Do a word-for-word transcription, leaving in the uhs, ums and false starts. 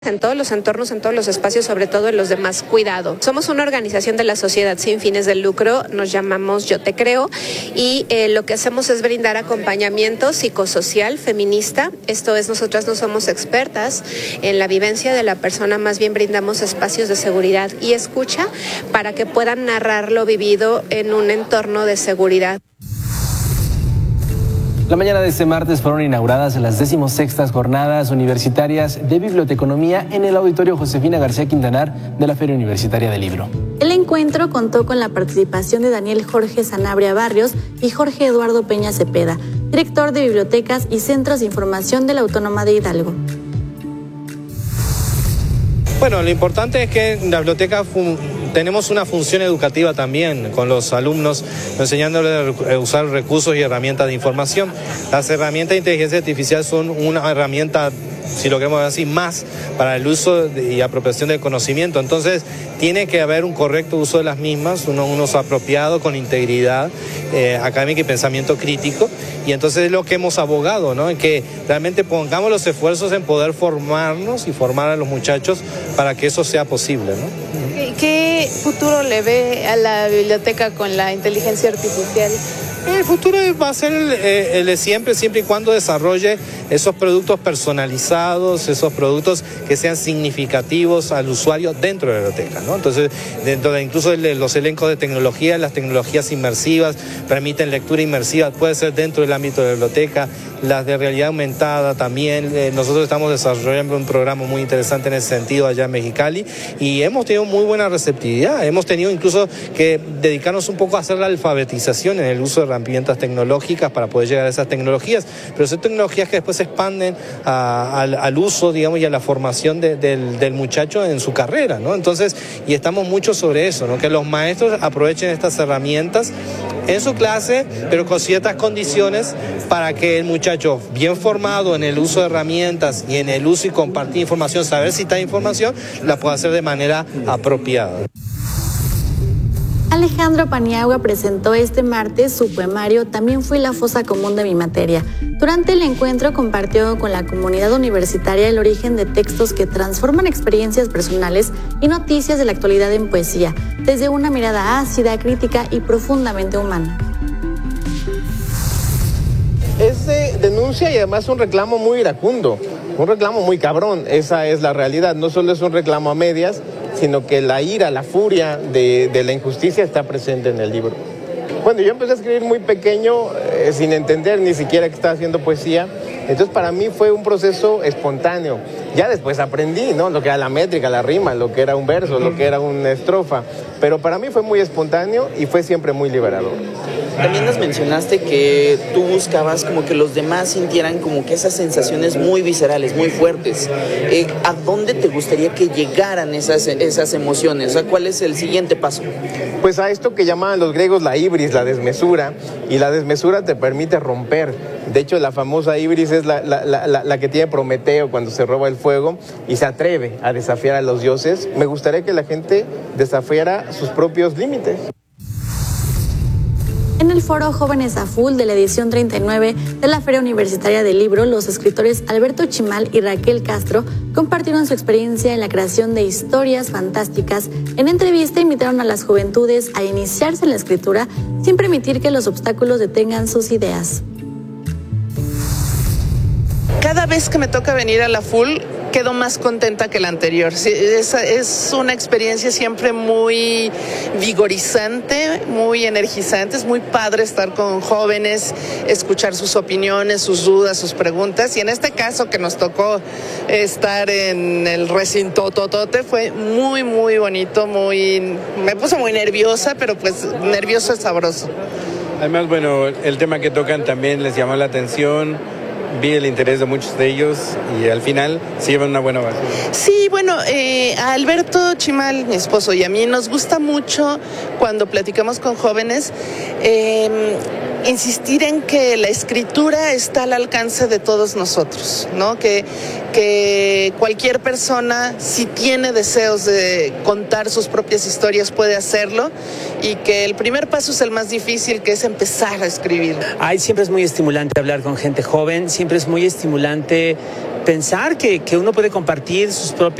en todos los entornos, en todos los espacios, sobre todo en los de más cuidado. Somos una organización de la sociedad sin fines de lucro, nos llamamos Yo Te Creo, y eh, lo que hacemos es brindar acompañamiento psicosocial feminista. Esto es, nosotras no somos expertas en la vivencia de la persona, más bien brindamos espacios de seguridad y escucha para que puedan narrar lo vivido en un entorno de seguridad. La mañana de este martes fueron inauguradas las decimosextas jornadas universitarias de biblioteconomía en el auditorio Josefina García Quintanar de la Feria Universitaria del Libro. El encuentro contó con la participación de Daniel Jorge Sanabria Barrios y Jorge Eduardo Peña Cepeda, director de Bibliotecas y Centros de Información de la Autónoma de Hidalgo. Bueno, lo importante es que en la biblioteca tenemos una función educativa también con los alumnos, enseñándoles a usar recursos y herramientas de información. Las herramientas de inteligencia artificial son una herramienta, si lo queremos decir, más para el uso y apropiación del conocimiento. Entonces, tiene que haber un correcto uso de las mismas, un uso apropiado, con integridad eh, académica y pensamiento crítico. Y entonces es lo que hemos abogado, ¿no? En que realmente pongamos los esfuerzos en poder formarnos y formar a los muchachos para que eso sea posible, ¿no? ¿Qué futuro le ve a la biblioteca con la inteligencia artificial? El futuro va a ser el, el de siempre, siempre y cuando desarrolle esos productos personalizados, esos productos que sean significativos al usuario dentro de la biblioteca, ¿no? Entonces, dentro de incluso de los elencos de tecnología, las tecnologías inmersivas permiten lectura inmersiva, puede ser dentro del ámbito de la biblioteca, las de realidad aumentada también. Eh, nosotros estamos desarrollando un programa muy interesante en ese sentido allá en Mexicali y hemos tenido muy buena receptividad. Hemos tenido incluso que dedicarnos un poco a hacer la alfabetización en el uso de herramientas tecnológicas para poder llegar a esas tecnologías, pero son tecnologías que después se expanden a, al, al uso, digamos, y a la formación de, del, del muchacho en su carrera, ¿no? Entonces, y estamos mucho sobre eso, ¿no? Que los maestros aprovechen estas herramientas en su clase, pero con ciertas condiciones para que el muchacho bien formado en el uso de herramientas y en el uso y compartir información, saber citar información, la pueda hacer de manera apropiada. Alejandro Paniagua presentó este martes su poemario También fui la fosa común de mi materia. Durante el encuentro compartió con la comunidad universitaria el origen de textos que transforman experiencias personales y noticias de la actualidad en poesía, desde una mirada ácida, crítica y profundamente humana. Es de denuncia y además un reclamo muy iracundo, un reclamo muy cabrón, esa es la realidad, no solo es un reclamo a medias, sino que la ira, la furia de, de la injusticia está presente en el libro. Bueno, yo empecé a escribir muy pequeño, eh, sin entender ni siquiera que estaba haciendo poesía, entonces para mí fue un proceso espontáneo. Ya después aprendí, ¿no? Lo que era la métrica, la rima, lo que era un verso, lo que era una estrofa, pero para mí fue muy espontáneo y fue siempre muy liberador. También nos mencionaste que tú buscabas como que los demás sintieran como que esas sensaciones muy viscerales, muy fuertes. Eh, ¿A dónde te gustaría que llegaran esas, esas emociones? O sea, ¿cuál es el siguiente paso? Pues a esto que llamaban los griegos la ibris, la desmesura, y la desmesura te permite romper. De hecho, la famosa ibris es la, la, la, la que tiene Prometeo cuando se roba el fuego y se atreve a desafiar a los dioses. Me gustaría que la gente desafiara sus propios límites. En el foro Jóvenes a Full de la edición treinta y nueve de la Feria Universitaria del Libro, los escritores Alberto Chimal y Raquel Castro compartieron su experiencia en la creación de historias fantásticas. En entrevista invitaron a las juventudes a iniciarse en la escritura sin permitir que los obstáculos detengan sus ideas. Cada vez que me toca venir a la Full, quedo más contenta que la anterior. Sí, es, es una experiencia siempre muy vigorizante, muy energizante. Es muy padre estar con jóvenes, escuchar sus opiniones, sus dudas, sus preguntas. Y en este caso que nos tocó estar en el recinto Totote, fue muy, muy bonito, muy, me puso muy nerviosa, pero pues nervioso es sabroso. Además, bueno, el tema que tocan también les llamó la atención. Vi el interés de muchos de ellos y al final se llevan una buena base. Sí, bueno, eh, a Alberto Chimal, mi esposo, y a mí nos gusta mucho cuando platicamos con jóvenes eh, insistir en que la escritura está al alcance de todos nosotros, ¿no? Que, que cualquier persona, si tiene deseos de contar sus propias historias, puede hacerlo y que el primer paso es el más difícil, que es empezar a escribir. Ay, siempre es muy estimulante hablar con gente joven, siempre es muy estimulante pensar que, que uno puede compartir sus propios